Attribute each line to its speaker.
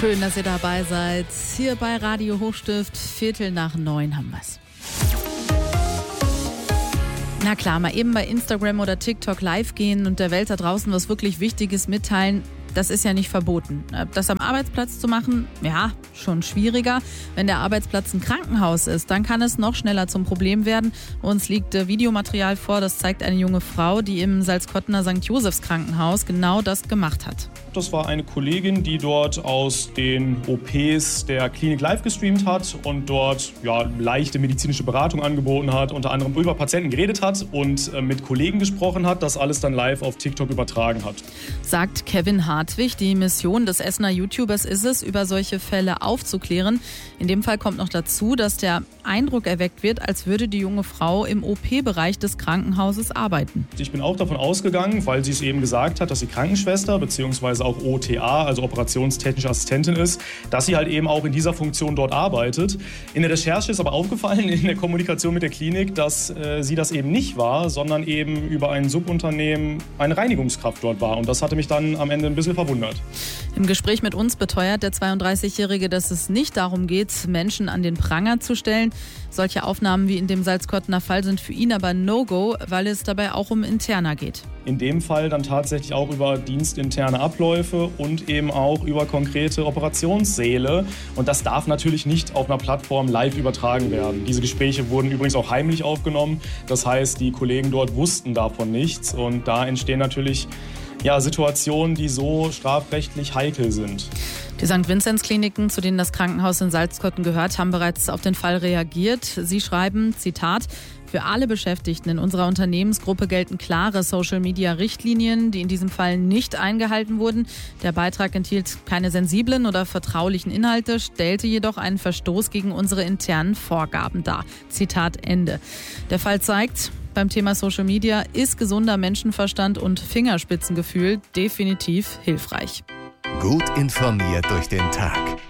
Speaker 1: Schön, dass ihr dabei seid. Hier bei Radio Hochstift, 8:45 haben wir's. Na klar, mal eben bei Instagram oder TikTok live gehen und der Welt da draußen was wirklich Wichtiges mitteilen, das ist ja nicht verboten. Das am Arbeitsplatz zu machen, ja, schon schwieriger. Wenn der Arbeitsplatz ein Krankenhaus ist, dann kann es noch schneller zum Problem werden. Uns liegt Videomaterial vor, das zeigt eine junge Frau, die im Salzkottener St. Josephs Krankenhaus genau das gemacht hat.
Speaker 2: Das war eine Kollegin, die dort aus den OPs der Klinik live gestreamt hat und dort leichte medizinische Beratung angeboten hat, unter anderem über Patienten geredet hat und mit Kollegen gesprochen hat, das alles dann live auf TikTok übertragen hat.
Speaker 1: Sagt Kevin Hartwig, die Mission des Essener YouTubers ist es, über solche Fälle aufzuklären. In dem Fall kommt noch dazu, dass der Eindruck erweckt wird, als würde die junge Frau im OP-Bereich des Krankenhauses arbeiten.
Speaker 2: Ich bin auch davon ausgegangen, weil sie es eben gesagt hat, dass sie Krankenschwester bzw. auch OTA, also operationstechnische Assistentin ist, dass sie halt eben auch in dieser Funktion dort arbeitet. In der Recherche ist aber aufgefallen, in der Kommunikation mit der Klinik, dass sie das eben nicht war, sondern eben über ein Subunternehmen eine Reinigungskraft dort war. Und das hatte mich dann am Ende ein bisschen verwundert.
Speaker 1: Im Gespräch mit uns beteuert der 32-Jährige, dass es nicht darum geht, Menschen an den Pranger zu stellen. Solche Aufnahmen wie in dem Salzkottener Fall sind für ihn aber No-Go, weil es dabei auch um Interna geht.
Speaker 2: In dem Fall dann tatsächlich auch über dienstinterne Abläufe und eben auch über konkrete Operationssäle. Und das darf natürlich nicht auf einer Plattform live übertragen werden. Diese Gespräche wurden übrigens auch heimlich aufgenommen. Das heißt, die Kollegen dort wussten davon nichts. Und da entstehen natürlich Situationen, die so strafrechtlich heikel sind.
Speaker 1: Die St. Vinzenz-Kliniken, zu denen das Krankenhaus in Salzkotten gehört, haben bereits auf den Fall reagiert. Sie schreiben, Zitat, für alle Beschäftigten in unserer Unternehmensgruppe gelten klare Social-Media-Richtlinien, die in diesem Fall nicht eingehalten wurden. Der Beitrag enthielt keine sensiblen oder vertraulichen Inhalte, stellte jedoch einen Verstoß gegen unsere internen Vorgaben dar. Zitat Ende. Der Fall zeigt, beim Thema Social Media ist gesunder Menschenverstand und Fingerspitzengefühl definitiv hilfreich.
Speaker 3: Gut informiert durch den Tag.